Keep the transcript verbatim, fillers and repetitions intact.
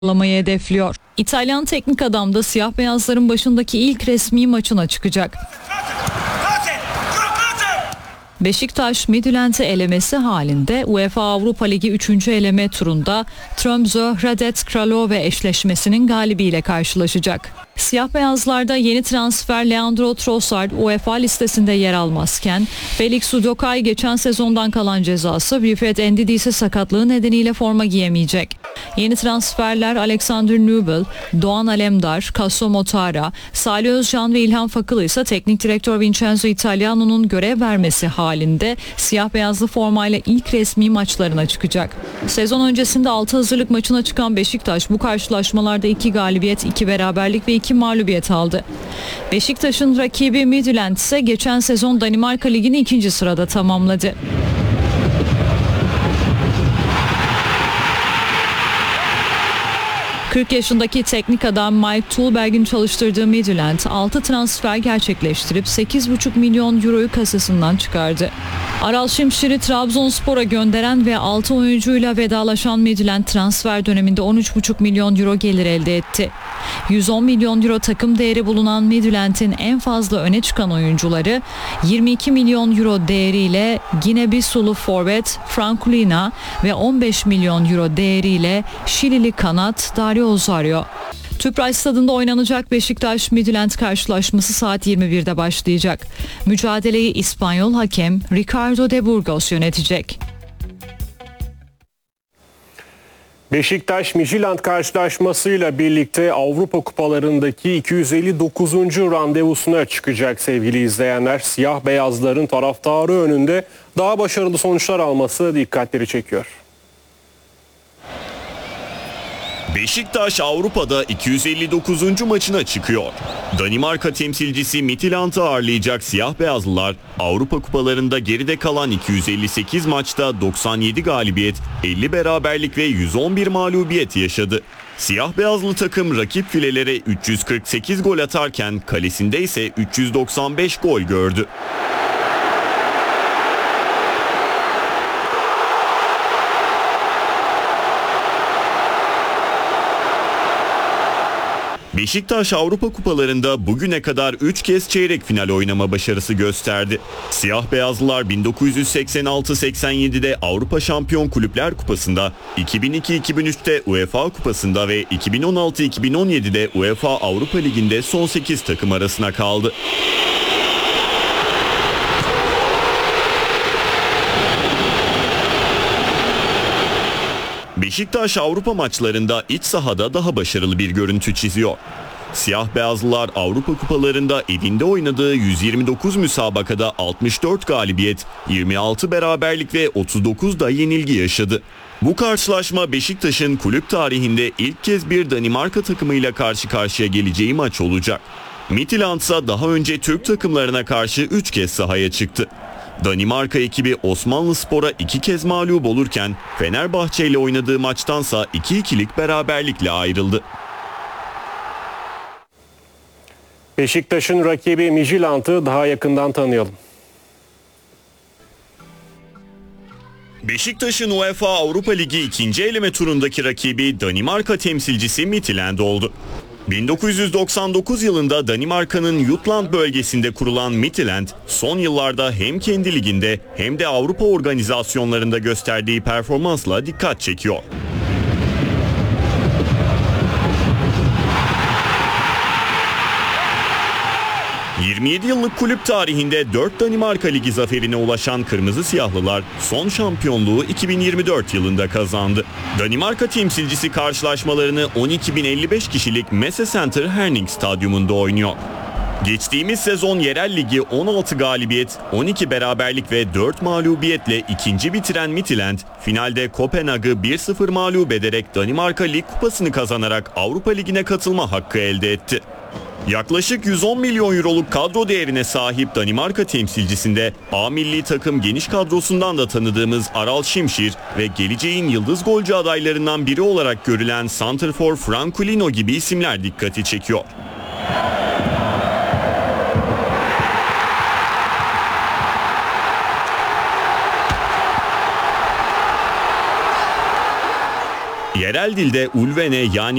sıralamayı hedefliyor. İtalyan teknik adam da siyah beyazların başındaki ilk resmi maçına çıkacak. Beşiktaş Midtjylland'i elemesi halinde UEFA Avrupa Ligi üçüncü eleme turunda Tromsø Hradec Kralove eşleşmesinin galibiyle karşılaşacak. Siyah beyazlarda yeni transfer Leandro Trossard UEFA listesinde yer almazken Felix Udokai geçen sezondan kalan cezası Wilfred Ndidi ise sakatlığı nedeniyle forma giyemeyecek. Yeni transferler Alexander Nubel, Doğan Alemdar, Kasso Motara, Salih Özcan ve İlhan Fakılı ise teknik direktör Vincenzo Italiano'nun görev vermesi halinde siyah beyazlı formayla ilk resmi maçlarına çıkacak. Sezon öncesinde altı hazırlık maçına çıkan Beşiktaş bu karşılaşmalarda iki galibiyet, iki beraberlik ve iki mağlubiyet aldı. Beşiktaş'ın rakibi Midtjylland ise geçen sezon Danimarka Ligi'ni ikinci sırada tamamladı. kırk yaşındaki teknik adam Mike Tulberg'in çalıştırdığı Midtjylland altı transfer gerçekleştirip sekiz buçuk milyon euroyu kasasından çıkardı. Aral Şimşir'i Trabzonspor'a gönderen ve altı oyuncuyla vedalaşan Midtjylland transfer döneminde on üç buçuk milyon euro gelir elde etti. yüz on milyon euro takım değeri bulunan Midtjylland'in en fazla öne çıkan oyuncuları yirmi iki milyon euro değeriyle Gine-Bissau forvet Frankulina ve on beş milyon euro değeriyle Şilili kanat Dario Osorio. Tüpraş Stadı'nda oynanacak Beşiktaş Midtjylland karşılaşması saat yirmi birde başlayacak. Mücadeleyi İspanyol hakem Ricardo de Burgos yönetecek. Beşiktaş Midtjylland karşılaşmasıyla birlikte Avrupa Kupalarındaki iki yüz elli dokuzuncu randevusuna çıkacak sevgili izleyenler. Siyah beyazların taraftarı önünde daha başarılı sonuçlar alması dikkatleri çekiyor. Beşiktaş Avrupa'da iki yüz elli dokuzuncu maçına çıkıyor. Danimarka temsilcisi Midtjylland'ı ağırlayacak siyah beyazlılar Avrupa Kupalarında geride kalan iki yüz elli sekiz maçta doksan yedi galibiyet, elli beraberlik ve yüz on bir mağlubiyet yaşadı. Siyah beyazlı takım rakip filelere üç yüz kırk sekiz gol atarken kalesinde ise üç yüz doksan beş gol gördü. Beşiktaş Avrupa Kupalarında bugüne kadar üç kez çeyrek final oynama başarısı gösterdi. Siyah beyazlılar bin dokuz yüz seksen altı seksen yedi'de Avrupa Şampiyon Kulüpler Kupası'nda, iki bin iki iki bin üç'te UEFA Kupası'nda ve iki bin on altı iki bin on yedi'de UEFA Avrupa Ligi'nde son sekiz takım arasına kaldı. Beşiktaş Avrupa maçlarında iç sahada daha başarılı bir görüntü çiziyor. Siyah beyazlılar Avrupa Kupalarında evinde oynadığı yüz yirmi dokuz müsabakada altmış dört galibiyet, yirmi altı beraberlik ve otuz dokuz da yenilgi yaşadı. Bu karşılaşma Beşiktaş'ın kulüp tarihinde ilk kez bir Danimarka takımıyla karşı karşıya geleceği maç olacak. Midtjylland ise daha önce Türk takımlarına karşı üç kez sahaya çıktı. Danimarka ekibi Osmanlıspor'a iki kez mağlup olurken Fenerbahçe ile oynadığı maçtansa iki ikilik beraberlikle ayrıldı. Beşiktaş'ın rakibi Midtjylland'ı daha yakından tanıyalım. Beşiktaş'ın UEFA Avrupa Ligi ikinci eleme turundaki rakibi Danimarka temsilcisi Midtjylland oldu. bin dokuz yüz doksan dokuz yılında Danimarka'nın Jutland bölgesinde kurulan Midtjylland, son yıllarda hem kendi liginde hem de Avrupa organizasyonlarında gösterdiği performansla dikkat çekiyor. yirmi yedi yıllık kulüp tarihinde dört Danimarka Ligi zaferine ulaşan Kırmızı Siyahlılar son şampiyonluğu iki bin yirmi dört yılında kazandı. Danimarka temsilcisi karşılaşmalarını on iki bin elli beş kişilik Messe Center Herning Stadyumunda oynuyor. Geçtiğimiz sezon yerel ligi on altı galibiyet, on iki beraberlik ve dört mağlubiyetle ikinci bitiren Midtjylland, finalde Kopenhag'ı bir sıfır mağlup ederek Danimarka Lig Kupası'nı kazanarak Avrupa Ligi'ne katılma hakkı elde etti. Yaklaşık yüz on milyon euroluk kadro değerine sahip Danimarka temsilcisinde A milli takım geniş kadrosundan da tanıdığımız Aral Şimşir ve geleceğin yıldız golcü adaylarından biri olarak görülen santrfor Frankulino gibi isimler dikkati çekiyor. Yerel dilde Ulvene yani